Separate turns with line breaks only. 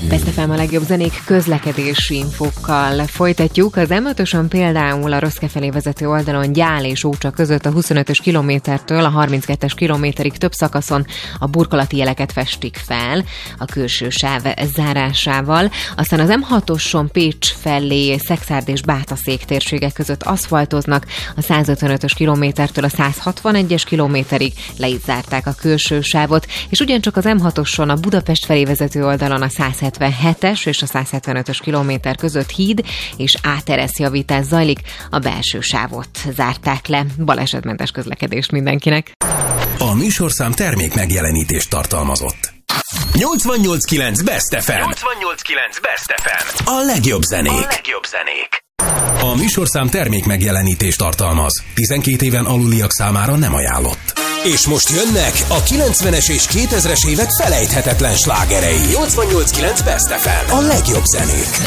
Best FM a legjobb zenék közlekedési infókkal folytatjuk. Az M5-ösön például a Roszke felé vezető oldalon Gyál és Ócsa között a 25-ös kilométertől a 32-es kilométerig több szakaszon a burkolati jeleket festik fel a külső sáv zárásával. Aztán az M6-oson Pécs felé Szekszárd és Bátaszék térségek között aszfaltoznak, a 155-ös kilométertől a 161-es kilométerig le is zárták a külső sávot, és ugyancsak az M6-oson a Budapest felé vezető oldalon a 177-es és a 175-ös kilométer között híd és áttereszjavítás zajlik, a belső sávot zárták le. Balesetmentes közlekedést mindenkinek.
A műsorszám termék megjelenítést tartalmazott. 88.9 Best FM. 88.9 Best FM. A legjobb zenék. A műsorszám termék megjelenítést tartalmaz. 12 éven aluliak számára nem ajánlott. És most jönnek a 90-es és 2000-es évek felejthetetlen slágerei. 88.9 Best FM. A legjobb zenék.